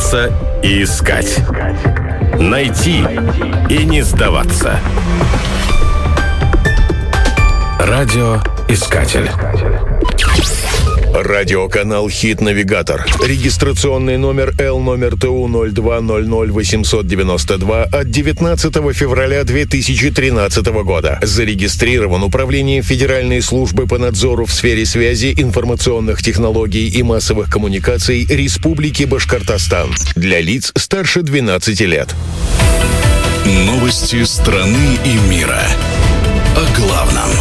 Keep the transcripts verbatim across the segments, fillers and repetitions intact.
бояться и искать. Найти и не сдаваться. Радиоискатель. Радиоканал «Хит-навигатор». Регистрационный номер Л номер Т У ноль два ноль ноль восемьсот девяносто два от девятнадцатого февраля две тысячи тринадцатого года. Зарегистрирован Управлением Федеральной службы по надзору в сфере связи, информационных технологий и массовых коммуникаций Республики Башкортостан. Для лиц старше двенадцати лет. Новости страны и мира. О главном.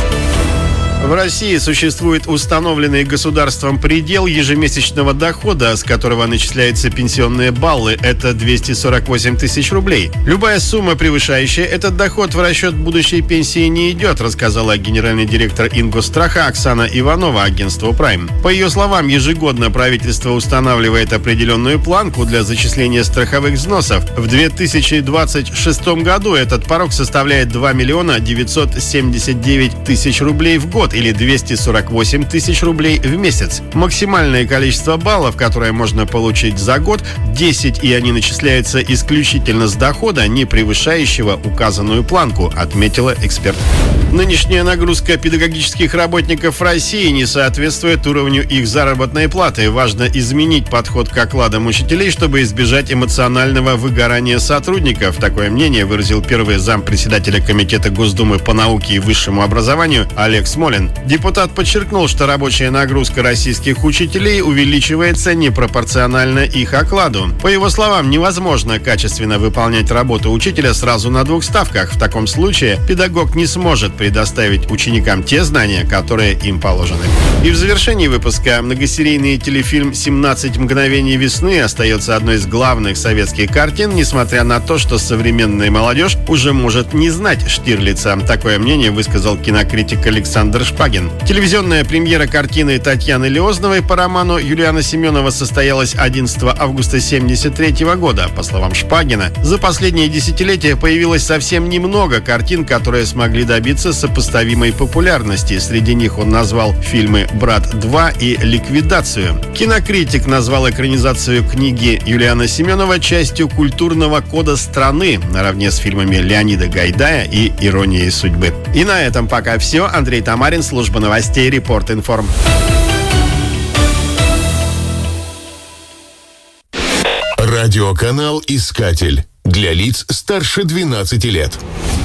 В России существует установленный государством предел ежемесячного дохода, с которого начисляются пенсионные баллы. Это двести сорок восемь тысяч рублей. Любая сумма, превышающая этот доход, в расчет будущей пенсии не идет, рассказала генеральный директор Ингостраха Оксана Иванова агентству Prime. По ее словам, ежегодно правительство устанавливает определенную планку для зачисления страховых взносов. В две тысячи двадцать шестом году этот порог составляет два миллиона девятьсот семьдесят девять тысяч рублей в год, или двести сорок восемь тысяч рублей в месяц. Максимальное количество баллов, которое можно получить за год, десять, и они начисляются исключительно с дохода, не превышающего указанную планку, отметила эксперт. Нынешняя нагрузка педагогических работников России не соответствует уровню их заработной платы. Важно изменить подход к окладам учителей, чтобы избежать эмоционального выгорания сотрудников. Такое мнение выразил первый зампредседателя Комитета Госдумы по науке и высшему образованию Олег Смолин. Депутат подчеркнул, что рабочая нагрузка российских учителей увеличивается непропорционально их окладу. По его словам, невозможно качественно выполнять работу учителя сразу на двух ставках. В таком случае педагог не сможет предоставить ученикам те знания, которые им положены. И в завершении выпуска многосерийный телефильм «семнадцать мгновений весны» остается одной из главных советских картин, несмотря на то, что современная молодежь уже может не знать Штирлица. Такое мнение высказал кинокритик Александр Шпагин. Телевизионная премьера картины Татьяны Лиозновой по роману Юлиана Семенова состоялась одиннадцатого августа семьдесят третьего года. По словам Шпагина, за последние десятилетия появилось совсем немного картин, которые смогли добиться сопоставимой популярности. Среди них он назвал фильмы «Брат два» и «Ликвидацию». Кинокритик назвал экранизацию книги Юлиана Семенова частью культурного кода страны, наравне с фильмами Леонида Гайдая и «Иронией судьбы». И на этом пока все. Андрей Тамарин, служба новостей Репорт Информ. Радиоканал «Искатель». Для лиц старше двенадцати лет.